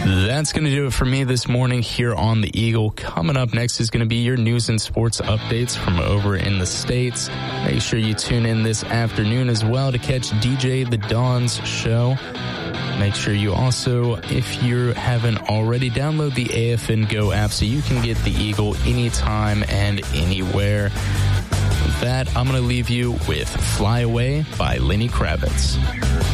That's going to do it for me this morning here on The Eagle. Coming up next is going to be your news and sports updates from over in the States. Make sure you tune in this afternoon as well to catch DJ The Dawn's show. Make sure you also, if you haven't already, download the AFN Go app so you can get The Eagle anytime and anywhere. With that, I'm going to leave you with Fly Away by Lenny Kravitz.